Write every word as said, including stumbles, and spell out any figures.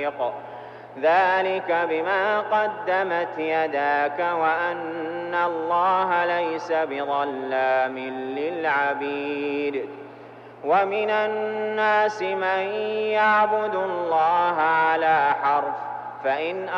رقيق ذلك بما قدمت يداك وأن الله ليس بظلام للعبيد ومن الناس من يعبد الله على حرف فإن